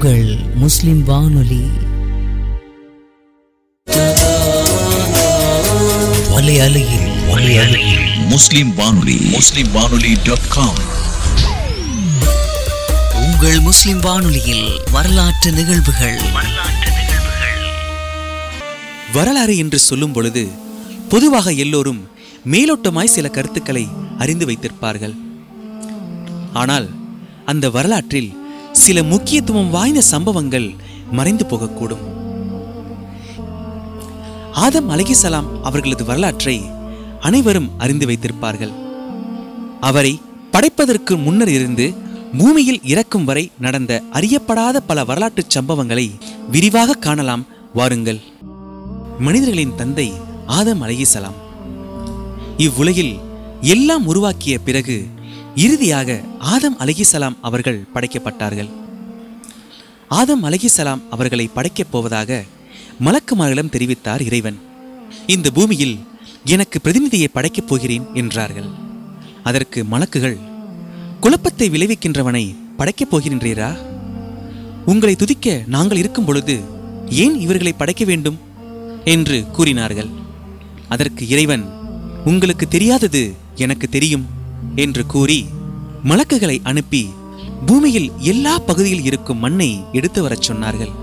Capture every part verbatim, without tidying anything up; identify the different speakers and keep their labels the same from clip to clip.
Speaker 1: உங்கள் முஸ்லிம் வானொலி வலையலையில் வலையலையில்
Speaker 2: முஸ்லிம் வானொலி முஸ்லிம் வானொலி டாட் காம்.
Speaker 1: உங்கள் முஸ்லிம் வானொலியில் வரலாற்று நிகழ்வுகள்.
Speaker 3: வரலாறு என்று சொல்லும் பொழுது பொதுவாக எல்லோரும் மேலோட்டமாய் சில கருத்துக்களை அறிந்து வைத்திருப்பார்கள். ஆனால் அந்த வரலாற்றில் சில முக்கியத்துவம் வாய்ந்த சம்பவங்கள் மறைந்து போகக்கூடும். ஆதம் அலைஹிஸ்ஸலாம் அவர்களது வரலாற்றை அனைவரும் அறிந்து வைத்திருப்பார்கள். அவரை படைப்பதற்கு முன்னர் இருந்து பூமியில் இறக்கும் வரை நடந்த அறியப்படாத பல வரலாற்று சம்பவங்களை விரிவாக காணலாம். வாருங்கள். மனிதர்களின் தந்தை ஆதம் அலைஹிஸ்ஸலாம் இவ்வுலகில் எல்லாம் உருவாக்கிய பிறகு இறுதியாக ஆதம் அலைஹிஸ்ஸலாம் அவர்கள் படைக்கப்பட்டார்கள். ஆதம் அலைஹிஸ்ஸலாம் அவர்களை படைக்கப் போவதாக மலக்குமார்களிடம் தெரிவித்தார் இறைவன். இந்த பூமியில் எனக்கு பிரதிநிதியை படைக்கப் போகிறேன் என்றார்கள். அதற்கு மலக்குகள், குழப்பத்தை விளைவிக்கின்றவனை படைக்கப் போகின்றீரா? உங்களை துதிக்க நாங்கள் இருக்கும் பொழுது ஏன் இவர்களை படைக்க வேண்டும் என்று கூறினார்கள். அதற்கு இறைவன், உங்களுக்கு தெரியாதது எனக்கு தெரியும் என்று கூறி மலக்குகளை அனுப்பி பூமியில் எல்லா பகுதியில் இருக்கும் மண்ணை எடுத்து வரச் சொன்னார்கள்.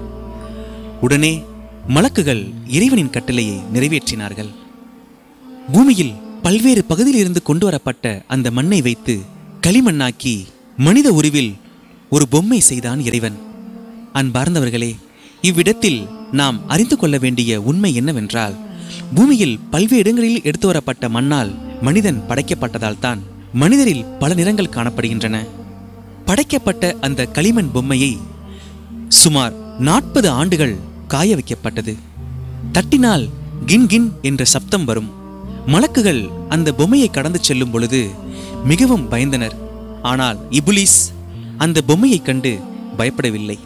Speaker 3: உடனே மலக்குகள் இறைவனின் கட்டளையை நிறைவேற்றினார்கள். பூமியில் பல்வேறு பகுதியில் இருந்து கொண்டு வரப்பட்ட அந்த மண்ணை வைத்து களிமண்ணாக்கி மனித உருவில் ஒரு பொம்மை செய்தான் இறைவன். அன்பார்ந்தவர்களே, இவ்விடத்தில் நாம் அறிந்து கொள்ள வேண்டிய உண்மை என்னவென்றால், பூமியில் பல்வேறு இடங்களில் எடுத்து வரப்பட்ட மண்ணால் மனிதன் படைக்கப்பட்டதால் தான் மனிதரில் பல நிறங்கள் காணப்படுகின்றன. படைக்கப்பட்ட அந்த களிமண் பொம்மையை சுமார் நாற்பது ஆண்டுகள் காய வைக்கப்பட்டது. தட்டினால் கின் கின் என்ற சப்தம் வரும். மலக்குகள் அந்த பொம்மையை கடந்து செல்லும் பொழுது மிகவும் பயந்தனர். ஆனால் இப்லீஸ் அந்த பொம்மையை கண்டு பயப்படவில்லை.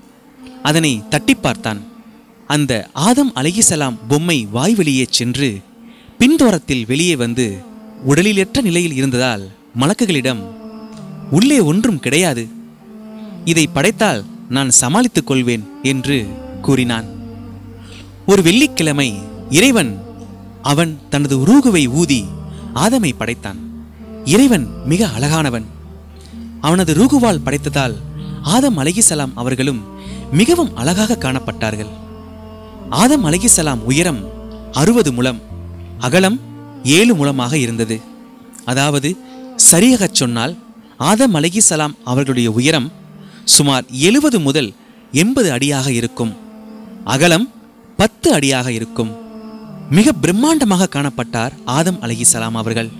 Speaker 3: அதனை தட்டி பார்த்தான். அந்த ஆதம் அலைஹிஸ்ஸலாம் பொம்மை வாய்வெளியே சென்று பின்தோரத்தில் வெளியே வந்து உடலிலற்ற நிலையில் இருந்ததால் மலக்குகளிடம், உள்ளே ஒன்றும் கிடையாது, இதை படைத்தால் நான் சமாளித்துக் கொள்வேன் என்று கூறினான். ஒரு வெள்ளிக்கிழமை இறைவன் அவன் தனது ரூகுவை ஊதி ஆதமை படைத்தான். இறைவன் மிக அழகானவன். அவனது ரூகுவால் படைத்ததால் ஆதம் அலைஹிஸ்ஸலாம் அவர்களும் மிகவும் அழகாக காணப்பட்டார்கள். ஆதம் அலைஹிஸ்ஸலாம் உயரம் அறுபது முழம், அகலம் ஏழு முழமாக இருந்தது. அதாவது சரியாகச் சொன்னால் ஆதம் அலைஹிஸ்ஸலாம் அவர்களுடைய உயரம் சுமார் எழுபது முதல் எண்பது அடியாக இருக்கும். அகலம் பத்து அடியாக இருக்கும். மிக பிரம்மாண்டமாக காணப்பட்டார் ஆதம் அலைஹிஸ்ஸலாம் அவர்கள்.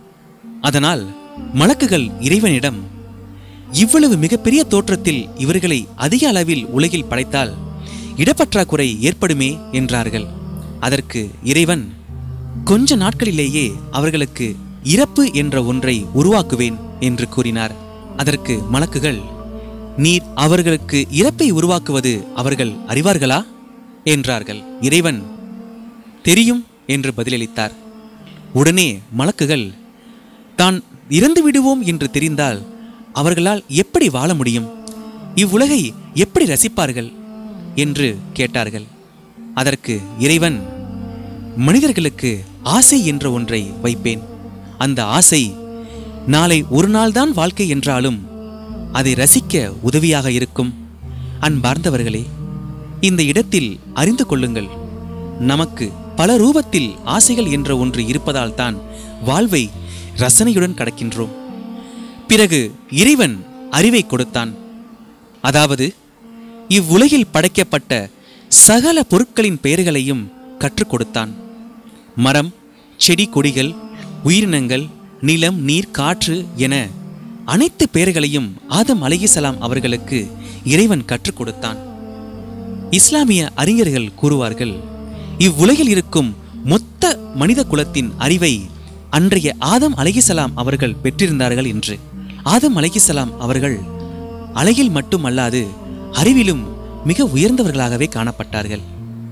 Speaker 3: அதனால் மலக்குகள் இறைவனிடம், இவ்வளவு மிகப்பெரிய தோற்றத்தில் இவர்களை அதிக அளவில் உலகில் படைத்தால் இடப்பற்றாக்குறை ஏற்படுமே என்றார்கள். அதற்கு இறைவன், கொஞ்ச நாட்களிலேயே அவர்களுக்கு இறப்பு என்ற ஒன்றை உருவாக்குவேன் என்று கூறினார். அதற்கு மலக்குகள், நீர் அவர்களுக்கு இறப்பை உருவாக்குவது அவர்கள் அறிவார்களா என்றார்கள். இறைவன், தெரியும் என்று பதிலளித்தார். உடனே மலக்குகள், தான் இறந்து விடுவோம் என்று தெரிந்தால் அவர்களால் எப்படி வாழ முடியும், இவ்வுலகை எப்படி ரசிப்பார்கள் என்று கேட்டார்கள். அதற்கு இறைவன், மனிதர்களுக்கு ஆசை என்ற ஒன்றை வைப்பேன். அந்த ஆசை நாளை ஒரு நாள்தான் வாழ்க்கை என்றாலும் அதை ரசிக்க உதவியாக இருக்கும். அன்பார்ந்தவர்களே, இந்த இடத்தில் அறிந்து கொள்ளுங்கள், நமக்கு பல ரூபத்தில் ஆசைகள் என்ற ஒன்று இருப்பதால் தான் வாழ்வை ரசனையுடன் கடக்கின்றோம். பிறகு இறைவன் அறிவை கொடுத்தான். அதாவது இவ்வுலகில் படைக்கப்பட்ட சகல பொருட்களின் பெயர்களையும் கற்றுக் கொடுத்தான். மரம், செடி, கொடிகள், உயிரினங்கள், நிலம், நீர், காற்று என அனைத்து பெயர்களையும் ஆதம் அலைஹிஸ்ஸலாம் அவர்களுக்கு இறைவன் கற்றுக் கொடுத்தான். இஸ்லாமிய அறிஞர்கள் கூறுவார்கள், இவ்வுலகில் இருக்கும் மொத்த மனித குலத்தின் அறிவை அன்றைய ஆதம் அலைஹிஸ்ஸலாம் அவர்கள் பெற்றிருந்தார்கள் என்று. ஆதம் அலைஹிஸ்ஸலாம் அவர்கள் அழகில் மட்டுமல்லாது அறிவிலும் மிக உயர்ந்தவர்களாகவே காணப்பட்டார்கள்.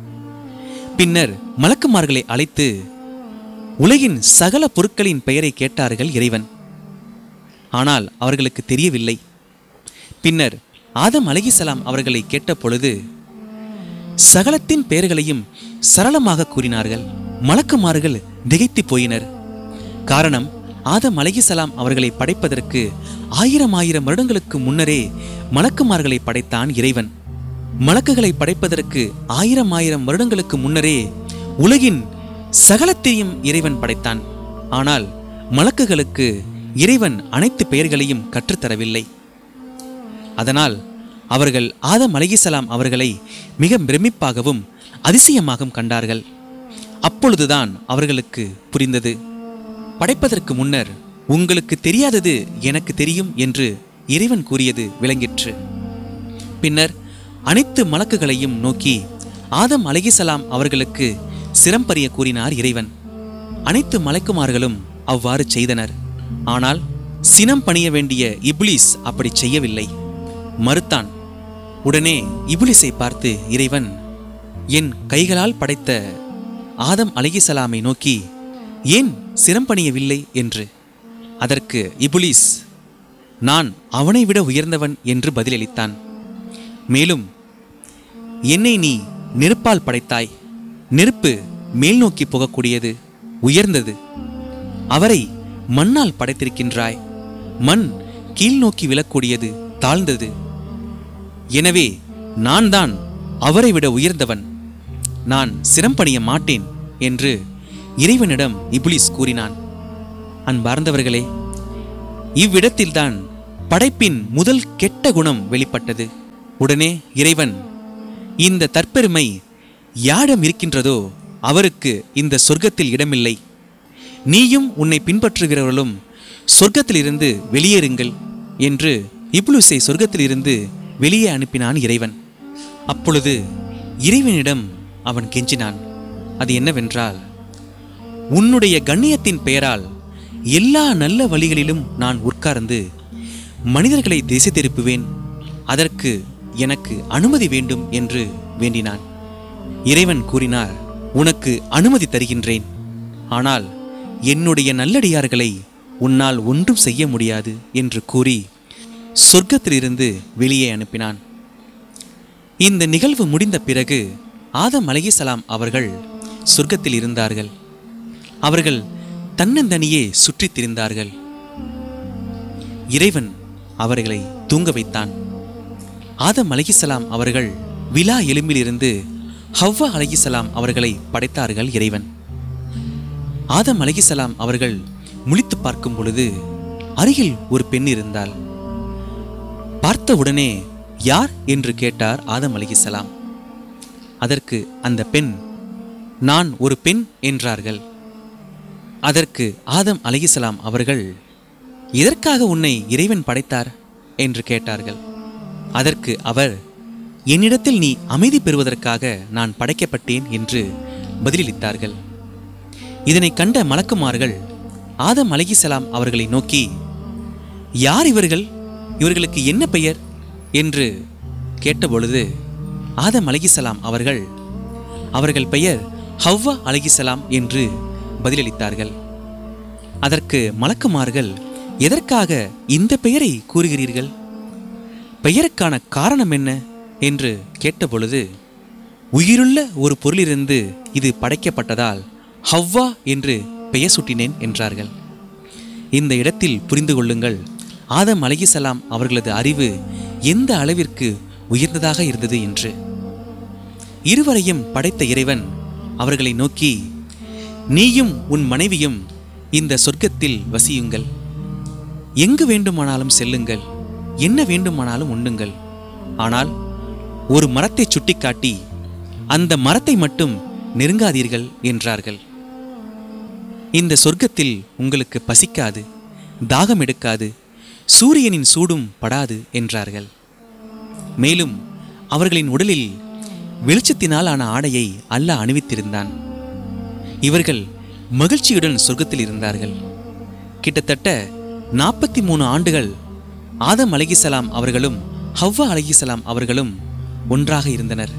Speaker 3: பின்னர் மலக்குமார்களை அழைத்து உலகின் சகல பொருட்களின் பெயரை கேட்டார்கள் இறைவன். ஆனால் அவர்களுக்கு தெரியவில்லை. பின்னர் ஆதம் அலைஹிஸ்ஸலாம் அவர்களை கேட்ட பொழுது சகலத்தின் பெயர்களையும் சரளமாக கூறினார்கள். மலக்குமார்கள் திகைத்து போயினர். காரணம், ஆதம் அலைஹிஸ்ஸலாம் அவர்களை படைப்பதற்கு ஆயிரம் ஆயிரம் வருடங்களுக்கு முன்னரே மலக்குமார்களை படைத்தான் இறைவன். மலக்குகளை படைப்பதற்கு ஆயிரம் ஆயிரம் வருடங்களுக்கு முன்னரே உலகின் சகலத்தையும் இறைவன் படைத்தான். ஆனால் மலக்குகளுக்கு இறைவன் அனைத்து பெயர்களையும் கற்றுத்தரவில்லை. அதனால் அவர்கள் ஆதம் அலைஹிஸ்ஸலாம் அவர்களை மிக பிரமிப்பாகவும் அதிசயமாகவும் கண்டார்கள். அப்பொழுதுதான் அவர்களுக்கு புரிந்தது, படைப்பதற்கு முன்னர் உங்களுக்கு தெரியாதது எனக்கு தெரியும் என்று இறைவன் கூறியது விளங்கிற்று. பின்னர் அனைத்து மலக்குகளையும் நோக்கி ஆதம் அலைஹிஸ்ஸலாம் அவர்களுக்கு சிரம்பரிய கூறினார் இறைவன். அனைத்து மலக்குமார்களும் அவ்வாறு செய்தனர். ஆனால் சினம் பணிய வேண்டிய இப்லீஸ் அப்படி செய்யவில்லை, மறுத்தான். உடனே இப்லீஸை பார்த்து இறைவன், என் கைகளால் படைத்த ஆதம் அலைஹிஸ்ஸலாமை நோக்கி ஏன் சிரம்பணியவில்லை என்று. அதற்கு இப்லீஸ், நான் அவனை விட உயர்ந்தவன் என்று பதிலளித்தான். மேலும், என்னை நீ நெருப்பால் படைத்தாய், நெருப்பு மேல் நோக்கி போகக்கூடியது, உயர்ந்தது. அவரை மண்ணால் படைத்திருக்கின்றாய், மண் கீழ் நோக்கி விழக்கூடியது, தாழ்ந்தது. எனவே நான் தான் அவரை விட உயர்ந்தவன், நான் சிரம்பணிய மாட்டேன் என்று இறைவனிடம் இப்லீஸ் கூறினான். அன்பார்ந்தவர்களே, இவ்விடத்தில்தான் படைப்பின் முதல் கெட்ட குணம் வெளிப்பட்டது. உடனே இறைவன், இந்த தற்பெருமை யாரிடம் இருக்கின்றதோ அவருக்கு இந்த சொர்க்கத்தில் இடமில்லை, நீயும் உன்னை பின்பற்றுகிறவர்களும் சொர்க்கத்திலிருந்து வெளியேறுங்கள் என்று இப்லீஸை சொர்க்கத்திலிருந்து வெளியே அனுப்பினான் இறைவன். அப்பொழுது இறைவனிடம் அவன் கெஞ்சினான். அது என்னவென்றால், உன்னுடைய கண்ணியத்தின் பெயரால் எல்லா நல்ல வழிகளிலும் நான் உட்கார்ந்து மனிதர்களை திசை திருப்புவேன், அதற்கு எனக்கு அனுமதி வேண்டும் என்று வேண்டினான். இறைவன் கூறினார், உனக்கு அனுமதி தருகின்றேன், ஆனால் என்னுடைய நல்லடியார்களை உன்னால் ஒன்றும் செய்ய முடியாது என்று கூறி சொர்க்கத்திலிருந்து வெளியே அனுப்பினான். இந்த நிகழ்வு முடிந்த பிறகு ஆதம் அலைஹிஸ்ஸலாம் அவர்கள் சொர்க்கத்தில் இருந்தார்கள். அவர்கள் தன்னந்தனியே சுற்றித் திரிந்தார்கள். இறைவன் அவர்களை தூங்க வைத்தான். ஆதம் அலைஹிஸ்ஸலாம் அவர்கள் விலா எலும்பிலிருந்து ஹவ்வா அலைஹிஸ்ஸலாம் அவர்களை படைத்தார்கள் இறைவன். ஆதம் அலைஹிஸ்ஸலாம் அவர்கள் முழித்து பார்க்கும் பொழுது அருகில் ஒரு பெண் இருந்தாள். பார்த்தவுடனே யார் என்று கேட்டார் ஆதம் அலைஹிஸ்ஸலாம். அதற்கு அந்த பெண், நான் ஒரு பெண் என்றார்கள். அதற்கு ஆதம் அலைஹிஸ்ஸலாம் அவர்கள், எதற்காக உன்னை இறைவன் படைத்தார் என்று கேட்டார்கள். அதற்கு அவர், என்னிடத்தில் நீ அமைதி பெறுவதற்காக நான் படைக்கப்பட்டேன் என்று பதிலளித்தார்கள். இதனை கண்ட மலக்குமார்கள் ஆதம் அலைஹிஸ்ஸலாம் அவர்களை நோக்கி, யார் இவர்கள், இவர்களுக்கு என்ன பெயர் என்று கேட்டபொழுது ஆதம் அலைஹிஸ்ஸலாம் அவர்கள், அவர்கள் பெயர் ஹவ்வா அலைஹிஸ்ஸலாம் என்று பதிலளித்தார்கள். அதற்கு மலக்குமார்கள், எதற்காக இந்த பெயரை கூறுகிறீர்கள், பெயருக்கான காரணம் என்ன என்று கேட்டபொழுது, உயிருள்ள ஒரு பொருளிலிருந்து இது படைக்கப்பட்டதால் ஹவ்வா என்று பெயர் சூட்டினேன் என்றார்கள். இந்த இடத்தில் புரிந்து கொள்ளுங்கள், ஆதம் அலைஹிஸ்ஸலாம் அவர்களது அறிவு எந்த அளவிற்கு உயர்ந்ததாக இருந்தது என்று. இருவரையும் படைத்த இறைவன் அவர்களை நோக்கி, நீயும் உன் மனைவியும் இந்த சொர்க்கத்தில் வசியுங்கள், எங்கு வேண்டுமானாலும் செல்லுங்கள், என்ன வேண்டுமானாலும் உண்ணுங்கள், ஆனால் ஒரு மரத்தை சுட்டிக்காட்டி அந்த மரத்தை மட்டும் நெருங்காதீர்கள் என்றார்கள். இந்த சொர்க்கத்தில் உங்களுக்கு பசிக்காது, தாகம் எடுக்காது, சூரியனின் சூடும் படாது என்றார்கள். மேலும் அவர்களின் உடலில் வெளிச்சத்தினால் ஆன ஆடையை அல்லாஹ் அணிவித்திருந்தான். இவர்கள் மகிழ்ச்சியுடன் சொர்க்கத்தில் இருந்தார்கள். கிட்டத்தட்ட நாற்பத்தி மூணு ஆண்டுகள் ஆதம் அலைஹிஸ்ஸலாம் அவர்களும் ஹவ்வா அலைஹிஸ்ஸலாம் அவர்களும் ஒன்றாக இருந்தனர்.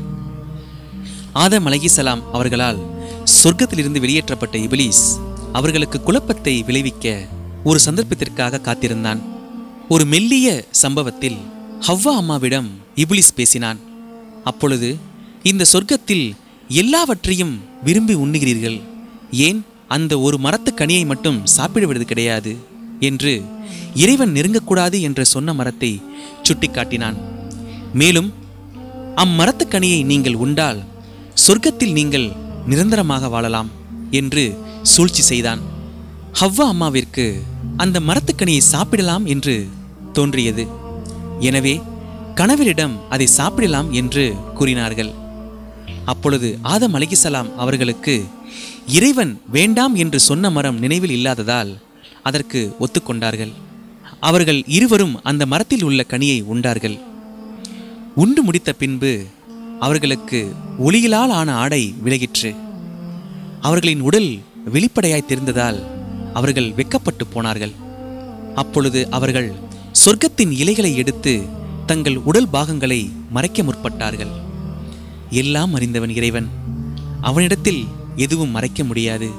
Speaker 3: ஆதம் அலைஹிஸ்ஸலாம் அவர்களால் சொர்க்கத்திலிருந்து வெளியேற்றப்பட்ட இப்லீஸ் அவர்களுக்கு குழப்பத்தை விளைவிக்க ஒரு சந்தர்ப்பத்திற்காக காத்திருந்தான். ஒரு மெல்லிய சம்பவத்தில் ஹவ்வா அம்மாவிடம் இப்லீஸ் பேசினான். அப்பொழுது, இந்த சொர்க்கத்தில் எல்லாவற்றையும் விரும்பி உண்ணுகிறீர்கள், ஏன் அந்த ஒரு மரத்து கனியை மட்டும் சாப்பிடுவது கிடையாது என்று இறைவன் நெருங்கக்கூடாது என்று சொன்ன மரத்தை சுட்டி காட்டினான். மேலும் அம்மரத்து கனியை நீங்கள் உண்டால் சொர்க்கத்தில் நீங்கள் நிரந்தரமாக வாழலாம் என்று சூழ்ச்சி செய்தான். ஹவ்வா அம்மாவிற்கு அந்த மரத்துக்கனியை சாப்பிடலாம் என்று தோன்றியது. எனவே கணவரிடம் அதை சாப்பிடலாம் என்று கூறினார்கள். அப்பொழுது ஆதம் அலைஹிஸ்ஸலாம் அவர்களுக்கு இறைவன் வேண்டாம் என்று சொன்ன மரம் நினைவில் இல்லாததால் அதற்கு ஒத்துக்கொண்டார்கள். அவர்கள் இருவரும் அந்த மரத்தில் உள்ள கனியை உண்டார்கள். உண்டு முடித்த பின்பு அவர்களுக்கு ஒளியிலால் ஆன ஆடை விலகிற்று. அவர்களின் உடல் வெளிப்படையாய் தெரிந்ததால் அவர்கள் வெட்கப்பட்டு போனார்கள். அப்பொழுது அவர்கள் சொர்க்கத்தின் இலைகளை எடுத்து தங்கள் உடல் பாகங்களை மறைக்க முற்பட்டார்கள். எல்லாம் அறிந்தவன் இறைவன், அவனிடத்தில் எதுவும் மறைக்க முடியாது.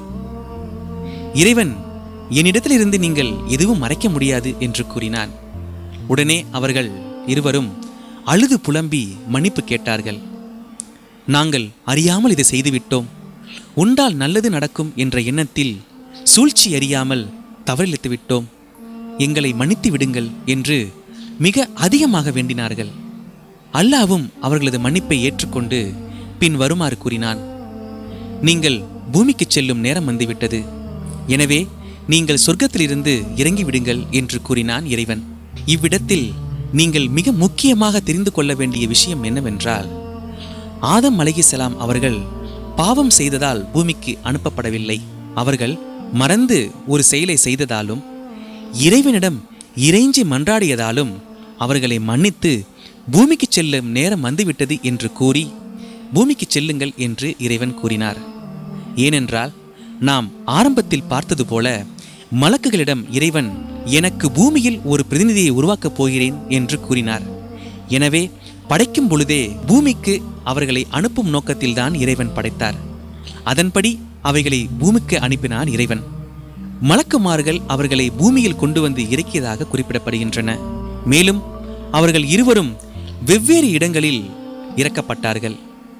Speaker 3: இறைவன், என்னிடத்திலிருந்து நீங்கள் எதுவும் மறைக்க முடியாது என்று கூறினான். உடனே அவர்கள் இருவரும் அழுது புலம்பி மன்னிப்பு கேட்டார்கள். நாங்கள் அறியாமல் இதை செய்துவிட்டோம், உண்டால் நல்லது நடக்கும் என்ற எண்ணத்தில் சூழ்ச்சி அறியாமல் தவறிழைத்து விட்டோம், எங்களை மன்னித்து விடுங்கள் என்று மிக அதிகமாக வேண்டினார்கள். அல்லாஹ்வும் அவர்களது மன்னிப்பை ஏற்றுக்கொண்டு பின் வருமாறு கூறினான். நீங்கள் பூமிக்கு செல்லும் நேரம் வந்துவிட்டது, எனவே நீங்கள் சொர்க்கத்திலிருந்து இறங்கிவிடுங்கள் என்று கூறினான் இறைவன். இவ்விடத்தில் நீங்கள் மிக முக்கியமாக தெரிந்து கொள்ள வேண்டிய விஷயம் என்னவென்றால், ஆதம் அலைஹிஸ்ஸலாம் அவர்கள் பாவம் செய்ததால் பூமிக்கு அனுப்பப்படவில்லை. அவர்கள் மறந்து ஒரு செயலை செய்ததாலும் இறைவனிடம் இறைஞ்சி மன்றாடியதாலும் அவர்களை மன்னித்து பூமிக்கு செல்லும் நேரம் வந்துவிட்டது என்று கூறி பூமிக்கு செல்லுங்கள் என்று இறைவன் கூறினார். ஏனென்றால் நாம் ஆரம்பத்தில் பார்த்தது போல மலக்குகளிடம் இறைவன் எனக்கு பூமியில் ஒரு பிரதிநிதியை உருவாக்கப் போகிறேன் என்று கூறினார். எனவே படைக்கும் பொழுதே பூமிக்கு அவர்களை அனுப்பும் நோக்கத்தில்தான் இறைவன் படைத்தார். அதன்படி அவைகளை பூமிக்கு அனுப்பினான் இறைவன். மலக்குமார்கள் அவர்களை பூமியில் கொண்டு வந்து இறக்கியதாக குறிப்பிடப்படுகின்றன. மேலும் அவர்கள் இருவரும் வெவ்வேறு இடங்களில் இறக்கப்பட்டார்கள்.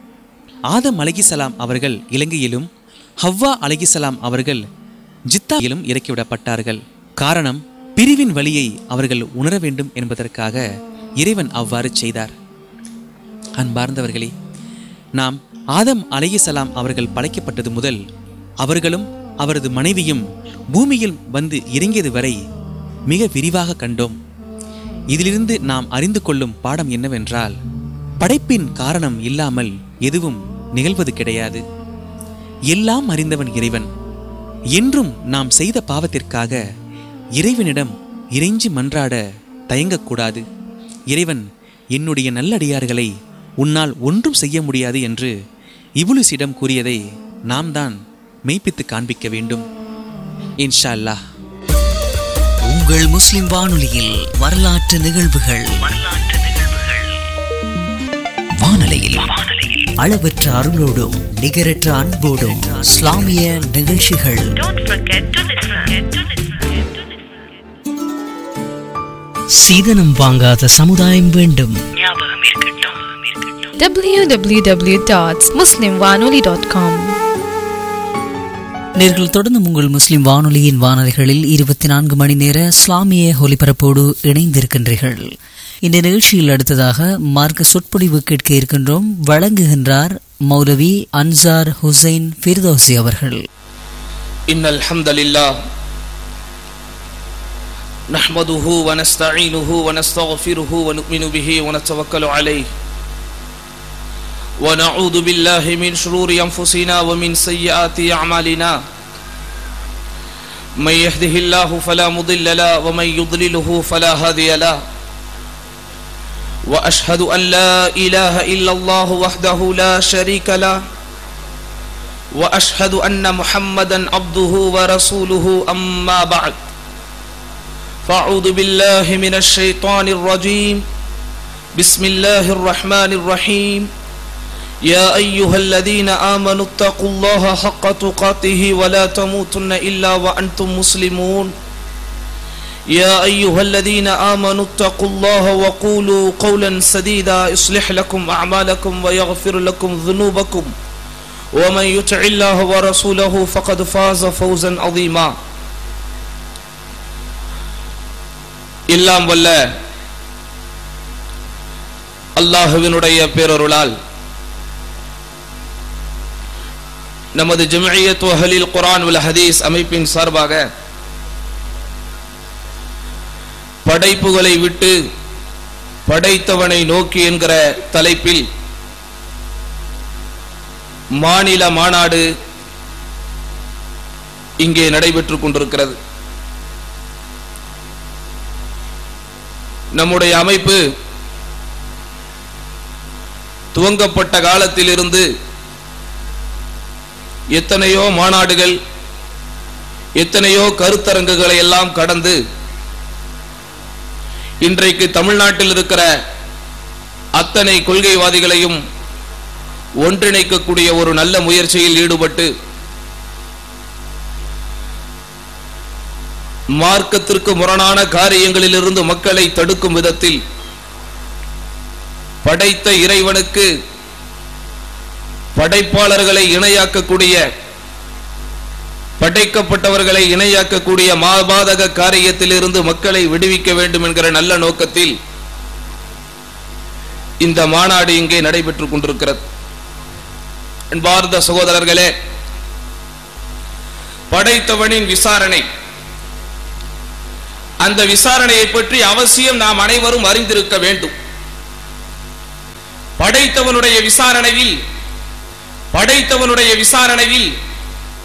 Speaker 3: ஆதம் அலைஹிஸ்ஸலாம் அவர்கள் இலங்கையிலும் ஹவ்வா அலைஹிஸ்ஸலாம் அவர்கள் ஜித்தாவிலும் இறக்கிவிடப்பட்டார்கள். காரணம், பிரிவின் வலியை அவர்கள் உணர வேண்டும் என்பதற்காக இறைவன் அவ்வாறு செய்தார். அன்பார்ந்தவர்களே, நாம் ஆதம் அலைஹிஸ்ஸலாம் அவர்கள் படைக்கப்பட்டது முதல் அவர்களும் அவரது மனைவியும் பூமியில் வந்து இறங்கியது வரை மிக விரிவாக கண்டோம். இதிலிருந்து நாம் அறிந்து கொள்ளும் பாடம் என்னவென்றால், படைப்பின் காரணம் இல்லாமல் எதுவும் நிகழ்வது கிடையாது. எல்லாம் அறிந்தவன் இறைவன். என்றும் நாம் செய்த பாவத்திற்காக இறைவனிடம் இறைஞ்சி மன்றாட தயங்கக்கூடாது. இறைவன், என்னுடைய நல்லடியார்களை உன்னால் ஒன்றும் செய்ய முடியாது என்று இப்லீஸிடம் கூறியதை நாம் தான் மெய்ப்பித்து காண்பிக்க வேண்டும். இன்ஷா அல்லாஹ்.
Speaker 1: உங்கள் முஸ்லிம் வானொலியில் வரலாற்று நிகழ்வுகள் வானொலியில் அளவற்ற அருளோடும் நிகரற்ற அன்போடும் இஸ்லாமிய நிகழ்ச்சிகள். சீதனம் வாங்காத சமுதாயம் வேண்டும்.
Speaker 4: டபிள்யூ டபிள்யூ டபிள்யூ டாட் முஸ்லிம் வானொலி டாட் காம்.
Speaker 1: நேர்கள் தொடர்ந்து உங்கள் முஸ்லிம் வானொலியின் வானொலிகளில் இருபத்தி நான்கு மணி நேர இஸ்லாமிய ஒலிபரப்போடு இணைந்திருக்கின்றீர்கள். இந்த நிகழ்ச்சியில் அடுத்ததாக மார்க்க சொற்பொழிவு கேட்க இருக்கின்றோம். வழங்குகின்றார் மௌலவி அன்சார் ஹுசைன் ஃபிர்தௌசி அவர்கள்.
Speaker 5: இன்னல் ஹம்தலில்லாஹ் நஹ்மதுஹு வ நஸ்தஈனுஹு வ நஸ்தக்ஃபிருஹு வ நு'மினு பிஹி வ நதவக்கலு அலைஹி வ நஊது பில்லாஹி மின் ஷுரூரி அன்ஃபுஸினா வ மின் ஸய்யிஆத்தி அஅமாலினா மை யஹ்திஹில்லாஹு ஃபலா முضில்ல லஹு வ மை யுضللஹு ஃபலா ஹாதிய லஹு வ அஷ்ஹது அன் லா இலாஹ இல்லல்லாஹு வஹ்தஹு லா ஷரீக லஹு வ அஷ்ஹது அன்ன முஹம்மதன் அப்துஹு வ ரசூலுஹு அம்மா பஅத். فأعوذ بالله من الشيطان الرجيم. بسم الله الرحمن الرحيم. يا أيها الذين آمنوا اتقوا الله حق تقاته ولا تموتن إلا وأنتم مسلمون. يا أيها الذين آمنوا اتقوا الله وقولوا قولا سديدا يصلح لكم أعمالكم ويغفر لكم ذنوبكم ومن يطع الله ورسوله فقد فاز فوزا عظيما. எல்லாம் வல்ல அல்லாஹ்வினுடைய பேரருளால் நமது ஜம்இய்யத் அஹ்லில் குர்ஆன் வல் ஹதீஸ் அமைப்பின் சார்பாக படைப்புகளை விட்டு படைத்தவனை நோக்கி என்கிற தலைப்பில் மாநில மாநாடு இங்கே நடைபெற்றுக் கொண்டிருக்கிறது. நம்முடைய அமைப்பு துவங்கப்பட்ட காலத்திலிருந்து எத்தனையோ மாநாடுகள் எத்தனையோ கருத்தரங்குகளை எல்லாம் கடந்து இன்றைக்கு தமிழ்நாட்டில் இருக்கிற அத்தனை கொள்கைவாதிகளையும் ஒன்றிணைக்கக்கூடிய ஒரு நல்ல முயற்சியில் ஈடுபட்டு மார்க்கத்திற்கு முரணான காரியங்களிலிருந்து மக்களை தடுக்கும் விதத்தில் படைத்த இறைவனுக்கு படைப்பாளர்களை இணையாக்கக்கூடிய படைக்கப்பட்டவர்களை இணையாக்கக்கூடிய மாபாதக காரியத்திலிருந்து மக்களை விடுவிக்க வேண்டும் என்கிற நல்ல நோக்கத்தில் இந்த மாநாடு இங்கே நடைபெற்றுக் கொண்டிருக்கிறது. அன்பார்ந்த சகோதரர்களே, படைத்தவனின் விசாரணை, அந்த விசாரணையை பற்றி அவசியம் நாம் அனைவரும் அறிந்திருக்க வேண்டும். படைத்தவனுடைய விசாரணையில் படைத்தவனுடைய விசாரணையில்